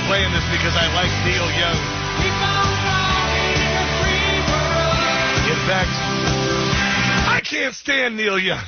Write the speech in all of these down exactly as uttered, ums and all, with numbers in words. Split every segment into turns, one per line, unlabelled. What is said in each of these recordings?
playing this because I like Neil Young. In fact, I can't stand Neil Young.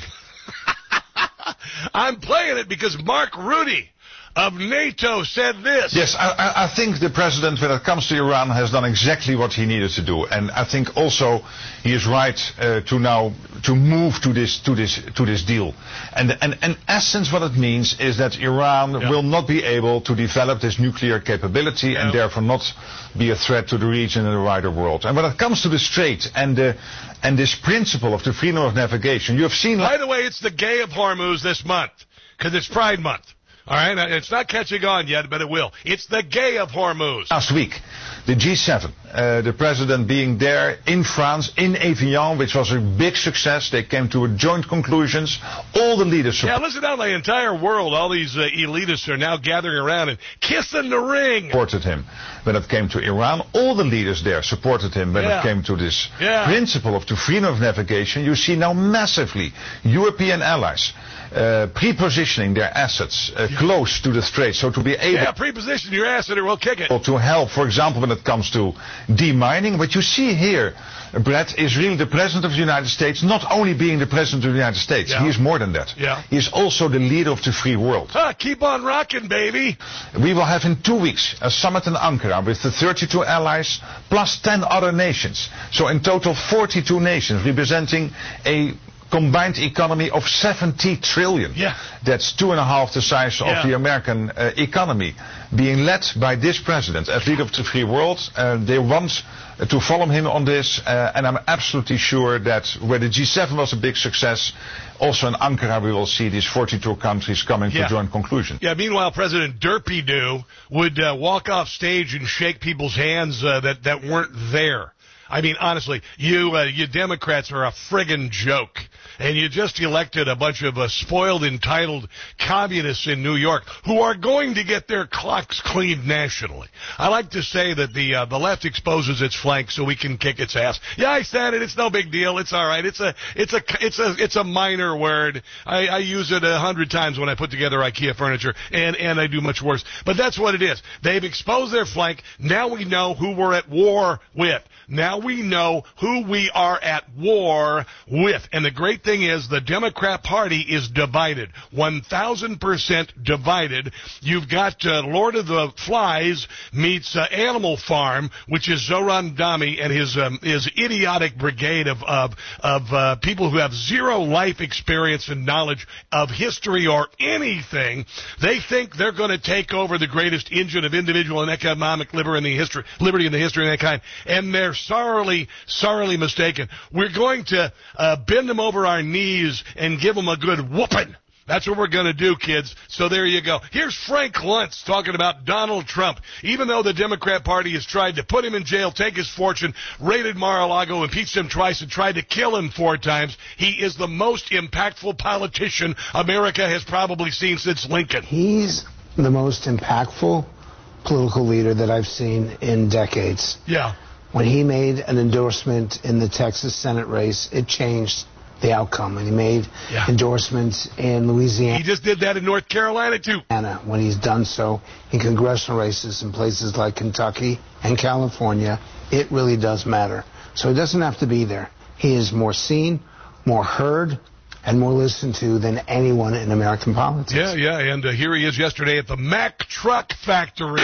I'm playing it because Mark Rutte of NATO said this.
Yes, I, I think the president, when it comes to Iran, has done exactly what he needed to do, and I think also he is right uh, to now to move to this to this to this deal. And and in essence, what it means is that Iran
yeah.
will not be able to develop this nuclear capability, yeah. and therefore not be a threat to the region and the wider world. And when it comes to the Strait and the and this principle of the freedom of navigation, you have seen.
By the way, it's the Gay of Hormuz this month because it's Pride Month. All right, it's not catching on yet, but it will. It's the Gay of Hormuz.
Last week, the G seven, uh, the president being there in France, in Evian, which was a big success. They came to a joint conclusions. All the leaders.
Yeah, listen down, the entire world, all these uh, elitists are now gathering around and kissing the ring.
Supported him when it came to Iran. All the leaders there supported him when
yeah.
it came to this
yeah.
principle of the freedom of navigation. You see now massively European allies uh, pre-positioning their assets uh, yeah. close to the Strait, so to be able
yeah, pre-position your asset or we'll kick it.
To help, for example, when it comes to demining. What you see here, Brett, is really the President of the United States, not only being the President of the United States,
yeah.
he is more than that.
Yeah.
He is also the leader of the free world.
Ah, keep on rocking, baby.
We will have in two weeks a summit in Ankara with the thirty-two allies plus ten other nations. So in total forty-two nations representing a combined economy of seventy trillion.
Yeah.
That's two and a half the size
yeah.
of the American uh, economy. Being led by this president as leader of the free world. Uh, they want uh, to follow him on this. Uh, and I'm absolutely sure that where the G seven was a big success, also in Ankara we will see these forty-two countries coming
yeah.
to joint conclusion.
Yeah, meanwhile, President Derpy-Doo would uh, walk off stage and shake people's hands uh, that, that weren't there. I mean, honestly, you uh, you Democrats are a friggin' joke. And you just elected a bunch of uh, spoiled, entitled communists in New York who are going to get their clocks cleaned nationally. I like to say that the uh, the left exposes its flank so we can kick its ass. Yeah, I said it. It's no big deal. It's all right. It's a it's a it's a it's a minor word. I, I use it a hundred times when I put together IKEA furniture, and and I do much worse. But that's what it is. They've exposed their flank. Now we know who we're at war with. Now we know who we are at war with. And the great thing is the Democrat Party is divided. one thousand percent divided. You've got uh, Lord of the Flies meets uh, Animal Farm, which is Zoran Dami and his um, his idiotic brigade of of, of uh, people who have zero life experience and knowledge of history or anything. They think they're going to take over the greatest engine of individual and economic liberty in the history, liberty in the history of mankind, and they're sorrily, sorrily mistaken. We're going to uh, bend them over our knees and give them a good whooping. That's what we're going to do, kids. So there you go. Here's Frank Luntz talking about Donald Trump. Even though the Democrat Party has tried to put him in jail, take his fortune, raided Mar-a-Lago, impeached him twice, and tried to kill him four times, he is the most impactful politician America has probably seen since Lincoln.
He's the most impactful political leader that I've seen in decades.
Yeah.
When he made an endorsement in the Texas Senate race, it changed the outcome. And he made
yeah.
endorsements in Louisiana.
He just did that in North Carolina, too.
When he's done so in congressional races in places like Kentucky and California, it really does matter. So he doesn't have to be there. He is more seen, more heard, and more listened to than anyone in American politics.
Yeah, yeah, and uh, here he is yesterday at the Mack Truck Factory.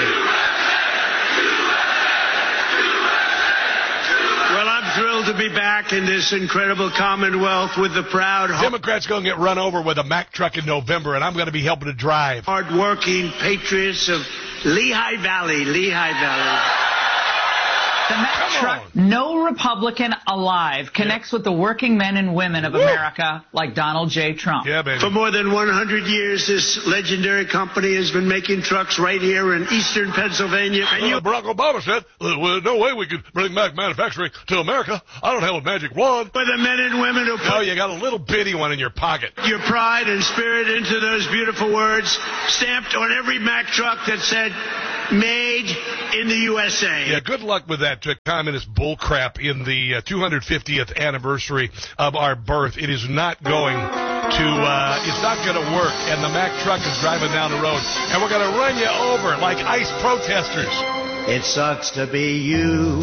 Thrilled to be back in this incredible Commonwealth with the proud...
Democrats going to get run over with a Mack truck in November, and I'm going to be helping to drive.
Hard-working patriots of Lehigh Valley, Lehigh Valley.
The Mack truck, no Republican alive, connects yeah. with the working men and women of Woo. America like Donald J. Trump.
Yeah, baby.
For more than one hundred years, this legendary company has been making trucks right here in eastern Pennsylvania. And
you... uh, Barack Obama said, uh, well, no way we could bring back manufacturing to America. I don't have a magic wand.
For the men and women who put...
Oh, you got a little bitty one in your pocket.
Your pride and spirit into those beautiful words stamped on every Mack truck that said, made in the U S A.
Yeah, good luck with that uh, communist bullcrap in the uh, two hundred fiftieth anniversary of our birth. It is not going to, uh, it's not going to work, and the Mack truck is driving down the road, and we're going to run you over like ICE protesters.
It sucks to be you.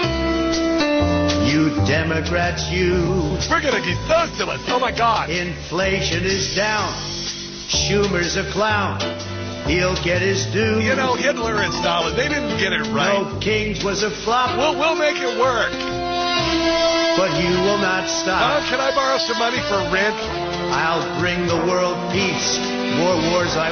You Democrats, you.
We're going to get those to us. Oh, my God.
Inflation is down. Schumer's a clown. He'll get his due.
You know, Hitler and Stalin, they didn't get it right.
No Kings was a flop.
We'll, we'll make it work.
But you will not stop.
Tom, can I borrow some money for rent?
I'll bring the world peace. More wars I